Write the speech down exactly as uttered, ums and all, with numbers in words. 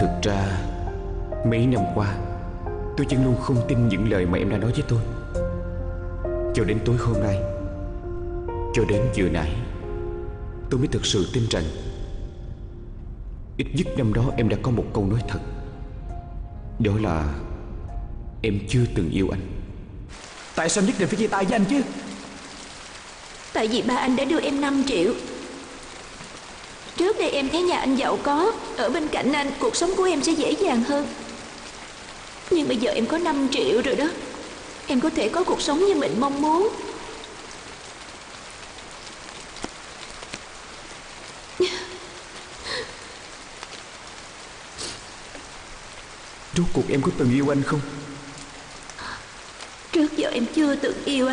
Thực ra mấy năm qua tôi vẫn luôn không tin những lời mà em đã nói với tôi. Cho đến tối hôm nay, cho đến vừa nãy, tôi mới thực sự tin rằng ít nhất năm đó em đã có một câu nói thật. Đó là em chưa từng yêu anh. Tại sao nhất định phải chia tay với anh chứ? Tại vì ba anh đã đưa em năm triệu. Trước đây em thấy nhà anh giàu có, ở bên cạnh anh cuộc sống của em sẽ dễ dàng hơn. Nhưng bây giờ em có năm triệu rồi đó, em có thể có cuộc sống như mình mong muốn. Rốt cuộc em có từng yêu anh không? Trước giờ em chưa từng yêu anh.